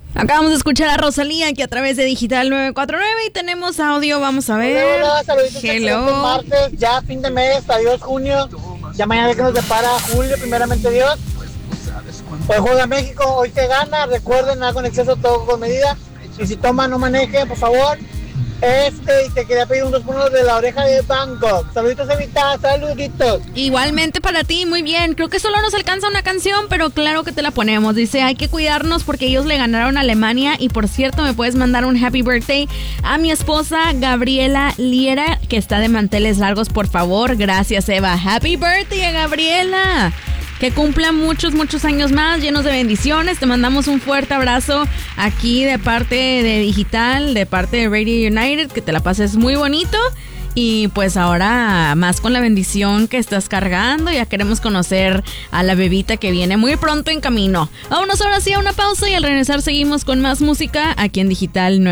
Acabamos de escuchar a Rosalía aquí a través de Digital 949 y tenemos audio, vamos a ver. Hola, saluditos. Hello. Martes, ya fin de mes, adiós junio. Ya mañana que nos depara julio, primeramente Dios. Hoy juega México, hoy se gana. Recuerden, nada con exceso, todo con medida. Y si toma, no maneje, por favor. Y te quería pedir un 2x1 de la oreja de Bangkok. Saluditos, Evita, saluditos. Igualmente para ti, muy bien. Creo que solo nos alcanza una canción, pero claro que te la ponemos. Dice, hay que cuidarnos porque ellos le ganaron a Alemania. Y por cierto, me puedes mandar un happy birthday a mi esposa Gabriela Liera, que está de manteles largos, por favor. Gracias, Eva. Happy birthday a Gabriela. Que cumpla muchos años más, llenos de bendiciones. Te mandamos un fuerte abrazo aquí de parte de Digital, de parte de Radio United. Que te la pases muy bonito. Y pues ahora más con la bendición que estás cargando. Ya queremos conocer a la bebita que viene muy pronto en camino. Vámonos ahora sí a una pausa y al regresar seguimos con más música aquí en Digital 9.